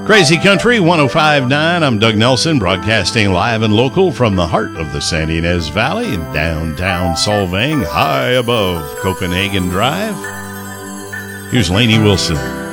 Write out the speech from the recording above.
Crazy Country 1059. I'm Doug Nelson, broadcasting live and local from the heart of the San Ynez Valley in downtown Solvang, high above Copenhagen Drive. Here's Lainey Wilson.